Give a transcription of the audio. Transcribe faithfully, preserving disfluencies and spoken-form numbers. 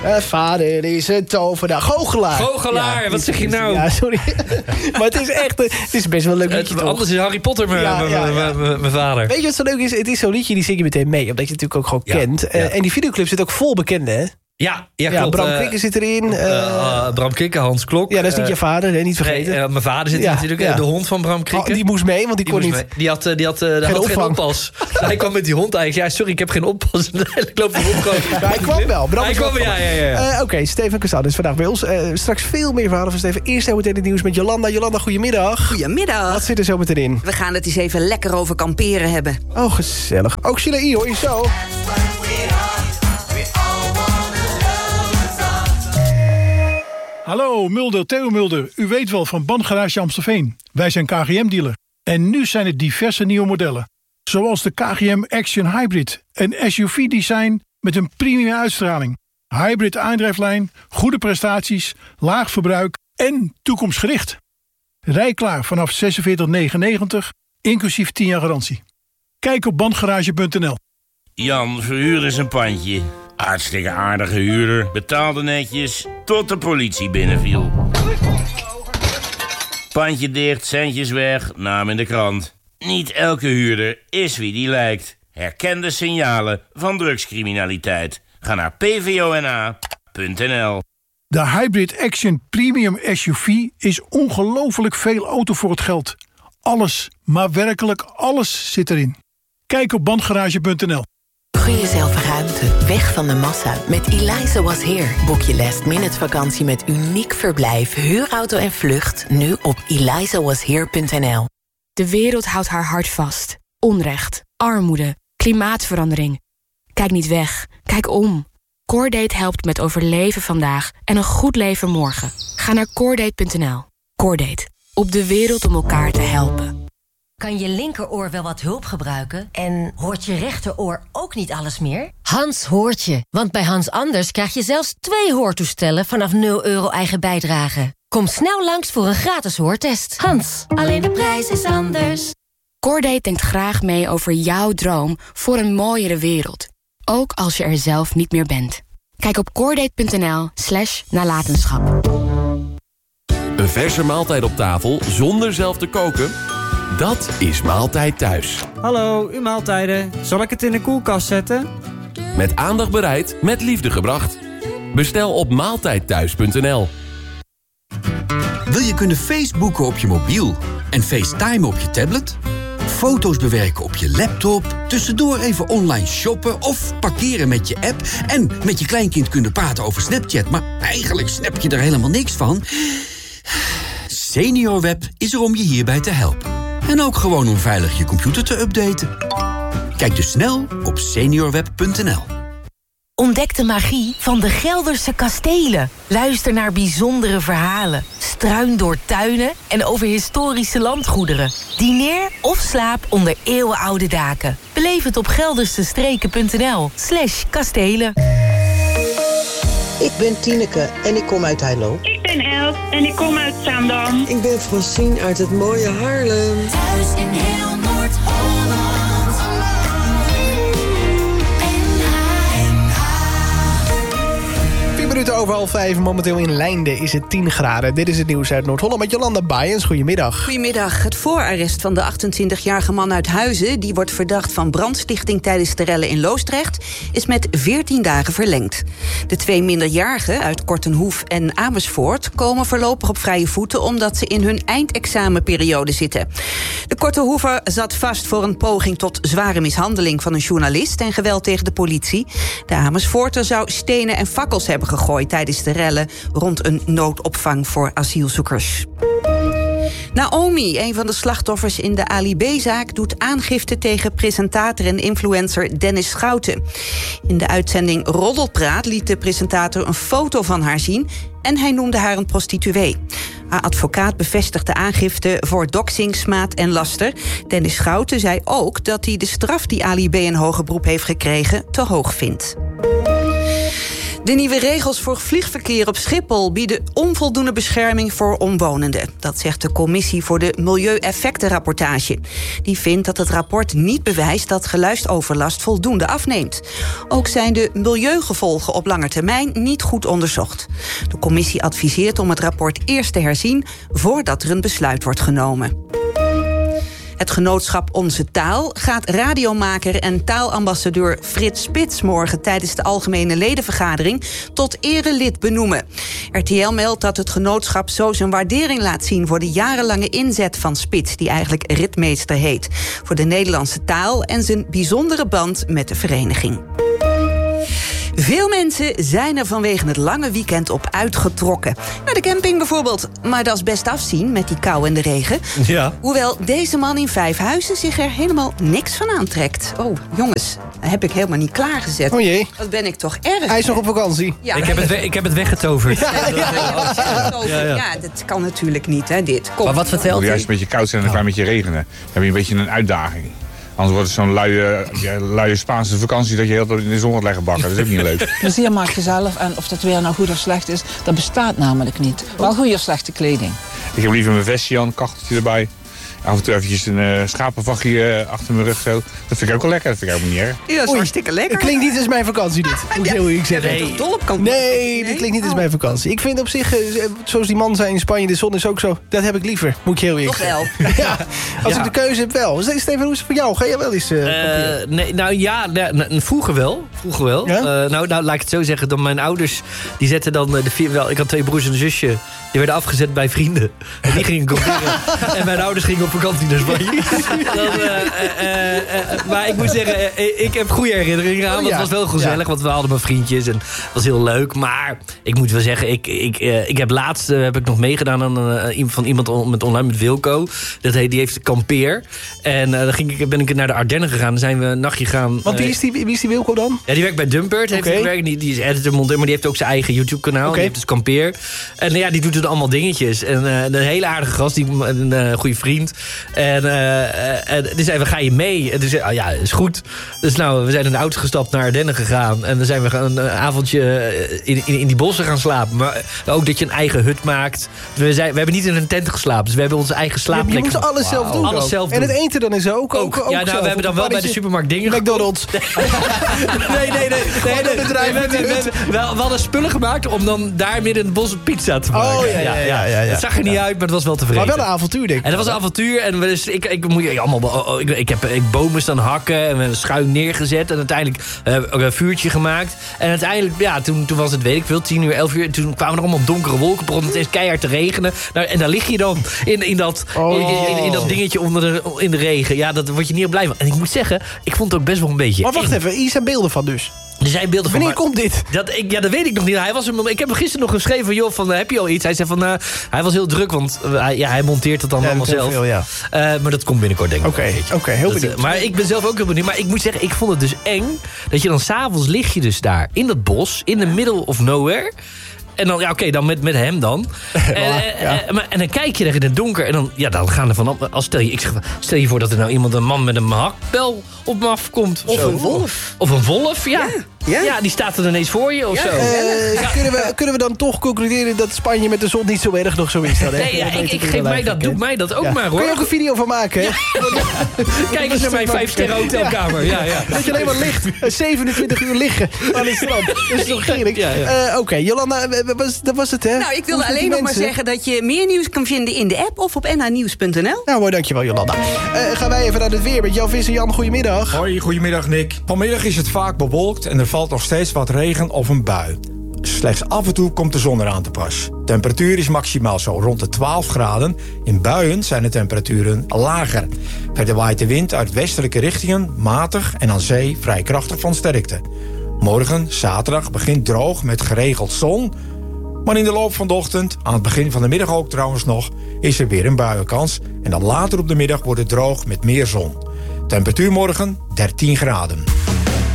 Uh, vader is een tovenaar. Goochelaar. Goochelaar, ja, wat zeg je nou? Ja, sorry. Maar het is echt... Het is best wel een leuk liedje, het, toch? Anders is Harry Potter mijn ja, ja, ja. vader. Weet je wat zo leuk is? Het is zo'n liedje, die zing je meteen mee. Omdat je het natuurlijk ook gewoon ja, kent. Ja. Uh, en die videoclip zit ook vol bekende, hè? Ja, ja, ja klopt. Bram uh, Krikke zit erin. Uh, uh, Bram Krikke, Hans Klok. Ja, dat is niet uh, je vader, hè, niet vergeten. Nee, uh, mijn vader zit ja, natuurlijk. Ja. De hond van Bram Krikke. Oh, die moest mee, want die, die kon niet. Mee. Die had, die had, uh, geen, had geen oppas. Hij kwam met die hond eigenlijk. Ja, sorry, ik heb geen oppas. Ik loop de hond gewoon. Maar hij kwam wel. Bram hij kwam wel, ja, ja, ja. Uh, Oké, okay, Steven Kastad is vandaag bij ons. Uh, straks veel meer verhalen van Steven. Eerst hebben we meteen het nieuws met Jolanda. Jolanda, goedemiddag. Goedemiddag. Wat zit er zo meteen in? We gaan het eens even lekker over kamperen hebben. Oh, gezellig. Ook Sheila I, hoor je zo. Hallo, Mulder, Theo Mulder. U weet wel van Bandgarage Amstelveen. Wij zijn K G M-dealer. En nu zijn er diverse nieuwe modellen. Zoals de K G M Action Hybrid. Een S U V-design met een premium uitstraling. Hybrid aandrijflijn, goede prestaties, laag verbruik en toekomstgericht. Rij klaar vanaf zesenveertig negenennegentig, inclusief tien jaar garantie. Kijk op bandgarage punt n l. Jan, verhuur eens een pandje. Hartstikke aardige huurder, betaalde netjes, tot de politie binnenviel. Pandje dicht, centjes weg, naam in de krant. Niet elke huurder is wie die lijkt. Herken de signalen van drugscriminaliteit. Ga naar p v o n a punt n l. De Hybrid Action Premium S U V is ongelooflijk veel auto voor het geld. Alles, maar werkelijk alles zit erin. Kijk op bandgarage punt n l. Gun jezelf ruimte, weg van de massa. Met Eliza Was Here boek je last-minute vakantie met uniek verblijf, huurauto en vlucht nu op eliza was here punt n l. De wereld houdt haar hart vast. Onrecht, armoede, klimaatverandering. Kijk niet weg, kijk om. Coordate helpt met overleven vandaag en een goed leven morgen. Ga naar coordate punt n l. Coordate, op de wereld om elkaar te helpen. Kan je linkeroor wel wat hulp gebruiken? En hoort je rechteroor ook niet alles meer? Hans hoort je, want bij Hans Anders krijg je zelfs twee hoortoestellen vanaf nul euro eigen bijdrage. Kom snel langs voor een gratis hoortest. Hans, alleen de prijs is anders. Coordate denkt graag mee over jouw droom voor een mooiere wereld. Ook als je er zelf niet meer bent. Kijk op coordate punt n l slash nalatenschap. Een verse maaltijd op tafel zonder zelf te koken? Dat is Maaltijd Thuis. Hallo, uw maaltijden. Zal ik het in de koelkast zetten? Met aandacht bereid, met liefde gebracht. Bestel op maaltijdthuis punt n l. Wil je kunnen Facebooken op je mobiel en FaceTime op je tablet? Foto's bewerken op je laptop, tussendoor even online shoppen of parkeren met je app en met je kleinkind kunnen praten over Snapchat, maar eigenlijk snap je er helemaal niks van? SeniorWeb is er om je hierbij te helpen. En ook gewoon om veilig je computer te updaten. Kijk dus snel op seniorweb punt n l. Ontdek de magie van de Gelderse kastelen. Luister naar bijzondere verhalen. Struin door tuinen en over historische landgoederen. Dineer of slaap onder eeuwenoude daken. Beleef het op geldersestreken punt n l slash kastelen. Ik ben Tineke en ik kom uit Heilo. Ik ben Els en ik kom uit Zaandam. Ik ben Francine uit het mooie Haarlem. Thuis in heel Noord-Holland. Minuten over half vijf, momenteel in Leinden is het tien graden. Dit is het nieuws uit Noord-Holland met Jolanda Baaiens. Goedemiddag. Goedemiddag. Het voorarrest van de achtentwintigjarige man uit Huizen, die wordt verdacht van brandstichting tijdens de rellen in Loosdrecht, is met veertien dagen verlengd. De twee minderjarigen uit Kortenhoef en Amersfoort komen voorlopig op vrije voeten omdat ze in hun eindexamenperiode zitten. De Kortenhoever zat vast voor een poging tot zware mishandeling van een journalist en geweld tegen de politie. De Amersfoorter zou stenen en fakkels hebben gegooid tijdens de rellen rond een noodopvang voor asielzoekers. Naomi, een van de slachtoffers in de Ali B-zaak, doet aangifte tegen presentator en influencer Dennis Schouten. In de uitzending Roddelpraat liet de presentator een foto van haar zien en hij noemde haar een prostituee. Haar advocaat bevestigt de aangifte voor doxing, smaad en laster. Dennis Schouten zei ook dat hij de straf die Ali B in hoger beroep heeft gekregen te hoog vindt. De nieuwe regels voor vliegverkeer op Schiphol bieden onvoldoende bescherming voor omwonenden. Dat zegt de Commissie voor de Milieueffectenrapportage. Die vindt dat het rapport niet bewijst dat geluidsoverlast voldoende afneemt. Ook zijn de milieugevolgen op lange termijn niet goed onderzocht. De commissie adviseert om het rapport eerst te herzien voordat er een besluit wordt genomen. Het genootschap Onze Taal gaat radiomaker en taalambassadeur Frits Spits morgen tijdens de algemene ledenvergadering tot erelid benoemen. R T L meldt dat het genootschap zo zijn waardering laat zien voor de jarenlange inzet van Spits, die eigenlijk ritmeester heet, voor de Nederlandse taal en zijn bijzondere band met de vereniging. Veel mensen zijn er vanwege het lange weekend op uitgetrokken. Naar de camping bijvoorbeeld. Maar dat is best afzien met die kou en de regen. Ja. Hoewel deze man in Vijfhuizen zich er helemaal niks van aantrekt. Oh, jongens, dat heb ik helemaal niet klaargezet. Oh jee. Wat ben ik toch erg. Hij is nog op vakantie. Ja. Ik, heb het we- ik heb het weggetoverd. Ja, ja, ja, ja, Ja, ja. ja, dat kan natuurlijk niet, hè, dit. Kom. Maar wat vertelt Het hij? juist een beetje koud zijn en een klein beetje regenen. Dan heb je een beetje een uitdaging. Anders wordt het zo'n luie, ja, luie Spaanse vakantie dat je heel tijd in de zon gaat leggen bakken. Dat is ook niet leuk. Plezier maak je zelf en of het weer nou goed of slecht is, dat bestaat namelijk niet. Wel goede of slechte kleding. Ik heb liever mijn vestje aan, een kachteltje erbij. Af en toe eventjes een uh, schapenvachtje uh, achter mijn rug zo. Dat vind ik ook wel lekker, dat vind ik ook niet erg. Ja, dat is hartstikke lekker. Het klinkt niet als mijn vakantie dit. Moet ik heel eerlijk zeggen. Nee. Toch dol op kantoor? Nee, dit klinkt niet als mijn vakantie. Ik vind op zich, uh, zoals die man zei in Spanje, de zon is ook zo. Dat heb ik liever, moet ik heel eerlijk Toch zeggen. wel. Ja, als Ja. ik de keuze heb wel. Steven, hoe is het voor jou? Ga jij wel eens... Uh, Uh, nee, nou ja, nee, nee, vroeger wel. Vroeger wel. Ja? Uh, nou, nou, laat ik het zo zeggen. Dan mijn ouders, die zetten dan uh, de vier... Wel, ik had twee broers en een zusje. Die werden afgezet bij vrienden. En die gingen kamperen. En mijn ouders gingen op vakantie naar Spanje. Dan, uh, uh, uh, uh, maar ik moet zeggen, uh, ik heb goede herinneringen aan. Oh, Want ja. het was wel gezellig, Ja. want we hadden mijn vriendjes. En het was heel leuk. Maar ik moet wel zeggen, ik, ik, uh, ik heb laatst uh, heb ik nog meegedaan aan uh, van iemand on, met online met Wilco. Dat heet, die heeft kampeer. En uh, dan ging ik, ben ik naar de Ardennen gegaan. Dan zijn we een nachtje gaan. Want wie uh, is die, wie is die Wilco dan? Ja, die werkt bij Dumpert. Heeft Oké. hij gewerkt. Die, die is editor, monteur, maar die heeft ook zijn eigen YouTube-kanaal. Oké. Die heeft dus kampeer. En uh, ja, die doet er allemaal dingetjes. En uh, een hele aardige gast, die, een uh, goede vriend. En uh, uh, die zei, we gaan je mee? En toen zei, oh ja, is goed. Dus nou, we zijn in de auto gestapt naar Ardennen gegaan. En dan zijn we gaan een avondje in, in, in die bossen gaan slapen. Maar ook dat je een eigen hut maakt. We, zijn, we hebben niet in een tent geslapen. Dus we hebben onze eigen slaapplek. Je moet alles zelf doen. Alles ook. zelf En doen. het eten dan is ook. ook, ook ja, nou, zelf. we hebben dan wel bij de supermarkt dingen McDonald's. Nee, nee, nee. nee, nee, nee, nee, bedrijf we, we, we, we, we hadden spullen gemaakt om dan daar midden in het bos een pizza te maken. Oh, ja, ja, ja, ja, ja. Het zag er niet uit, maar het was wel tevreden. Maar wel een avontuur, denk ik. En dat was een avontuur. En we, dus ik, ik, moet je allemaal, oh, oh, ik, ik heb ik bomen staan hakken en we hebben schuin neergezet. En uiteindelijk uh, ook een vuurtje gemaakt. En uiteindelijk, ja, toen, toen was het, weet ik veel, tien uur, elf uur. En toen kwamen er allemaal donkere wolken. Begon het eens keihard te regenen. Nou, en daar lig je dan in, in, dat, Oh. in, in, in dat dingetje onder de, in de regen. Ja, dat word je niet op blij van. En ik moet zeggen, ik vond het ook best wel een beetje Maar wacht eng. even, hier zijn beelden van dus. Er zijn beelden van. Wanneer maar- komt dit? Dat, ik, ja, dat weet ik nog niet. Hij was hem, ik heb hem gisteren nog geschreven. Joh, van, uh, heb je al iets? Hij zei van, uh, hij was heel druk, want uh, hij, ja, hij monteert het dan Ja, allemaal dat heel zelf. veel, ja. Uh, maar dat komt binnenkort, denk ik. Oké, oké, heel Dat, uh, benieuwd. maar ik ben zelf ook heel benieuwd. Maar ik moet zeggen, ik vond het dus eng. Dat je dan s'avonds lig je dus daar in dat bos, in the middle of nowhere. En dan, ja, oké, dan met, met hem dan. en, ja. en, maar, en dan kijk je er in het donker. En dan, ja, dan gaan er van. Als stel, je, ik zeg, stel je voor dat er nou iemand, een man met een hakbel op me afkomt. Of zo. een wolf. Of een wolf, ja. Ja. Ja, die staat er ineens voor je of Ja, zo. Eh, kunnen, we, kunnen we dan toch concluderen dat Spanje met de zon niet zo erg nog zo is? Dan, hè? Nee, ja, Dat ik, weet ik wel geef mij eigenlijk, dat, hè? doe mij dat ook Ja. maar, hoor. Kun je ook een video van maken, hè? Kijk eens naar mijn vijf sterren hotelkamer. Ja, ja. Dat je alleen maar ligt. zevenentwintig uur liggen aan het strand. Dat is toch heerlijk? Ja, ja. Uh, Oké, okay, Jolanda, was, dat was het, hè? Nou, ik wilde Hoe is het alleen met nog die maar mensen? zeggen dat je meer nieuws kan vinden in de app of op n h nieuws punt n l. Nou, mooi, dankjewel, Jolanda. Uh, gaan wij even naar het weer met Jan Visser. Jan, goedemiddag. Hoi, goedemiddag Nick. Vanmiddag is het vaak bewolkt en er valt nog steeds wat regen of een bui. Slechts af en toe komt de zon eraan te pas. Temperatuur is maximaal zo rond de twaalf graden. In buien zijn de temperaturen lager. Verder waait de wind uit westelijke richtingen, matig en aan zee vrij krachtig van sterkte. Morgen, zaterdag, begint droog met geregeld zon. Maar in de loop van de ochtend, aan het begin van de middag ook trouwens nog, is er weer een buienkans. En dan later op de middag wordt het droog met meer zon. Temperatuur morgen dertien graden.